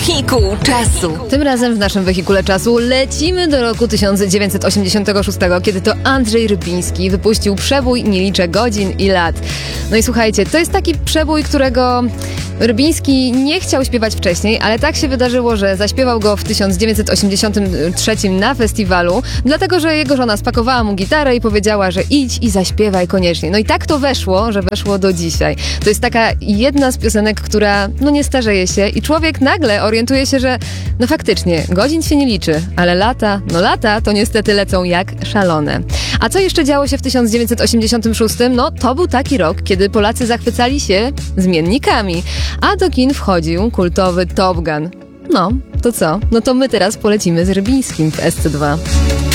Wehikuł czasu. Tym razem w naszym wehikule czasu lecimy do roku 1986, kiedy to Andrzej Rybiński wypuścił przebój Nie liczę godzin i lat. No i słuchajcie, to jest taki przebój, którego Rybiński nie chciał śpiewać wcześniej, ale tak się wydarzyło, że zaśpiewał go w 1983 na festiwalu, dlatego że jego żona spakowała mu gitarę i powiedziała, że idź i zaśpiewaj koniecznie. No i tak to weszło, że weszło do dzisiaj. To jest taka jedna z piosenek, która nie starzeje się i człowiek nagle orientuje się, że faktycznie godzin się nie liczy, ale lata to niestety lecą jak szalone. A co jeszcze działo się w 1986? To był taki rok, kiedy Polacy zachwycali się zmiennikami, a do kin wchodził kultowy Top Gun. To co? To my teraz polecimy z Rybińskim w SC2.